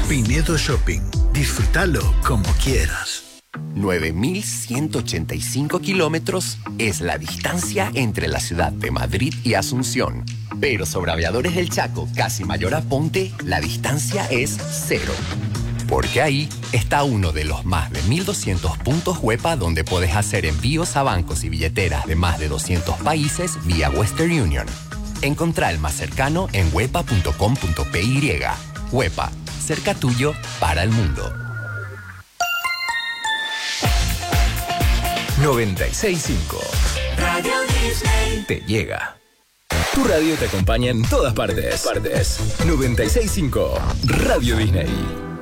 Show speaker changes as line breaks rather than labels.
Pinedo Shopping. Disfrútalo como quieras.
9.185 kilómetros es la distancia entre la ciudad de Madrid y Asunción. Pero sobre Aviadores del Chaco, casi Mayor Aponte, la distancia es cero. Porque ahí está uno de los más de 1.200 puntos Huepa donde puedes hacer envíos a bancos y billeteras de más de 200 países vía Western Union. Encontrá el más cercano en huepa.com.py. Huepa, cerca tuyo para el mundo.
96.5 Radio Disney te llega. Tu radio te acompaña en todas partes. 96.5 Radio Disney.